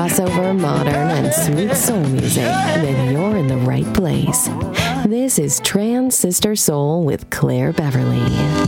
crossover, modern, and sweet soul music, then you're in the right place. This is Trans Sister Soul with Claire Beverly.